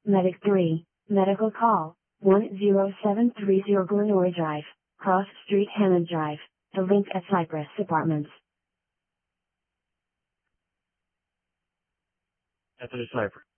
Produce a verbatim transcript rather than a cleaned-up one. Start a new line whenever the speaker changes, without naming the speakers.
Medic three, medical call, one zero seven three zero Glenora Drive, Cross Street Hammond Drive, the link at Cypress Apartments.
After the cipher.